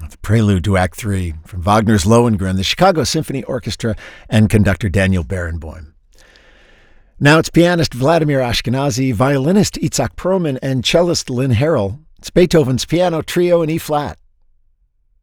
the prelude to Act 3 from Wagner's Lohengrin, the Chicago Symphony Orchestra, and conductor Daniel Barenboim. Now it's pianist Vladimir Ashkenazy, violinist Itzhak Perlman, and cellist Lynn Harrell. It's Beethoven's Piano Trio in E-flat.